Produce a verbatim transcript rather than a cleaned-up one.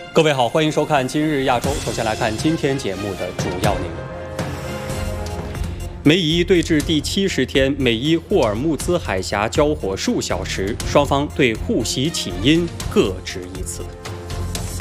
各位好，欢迎收看今日亚洲。首先来看今天节目的主要内容。美以对峙第七十天，美伊霍尔木兹海峡交火数小时，双方对互袭起因各执一词。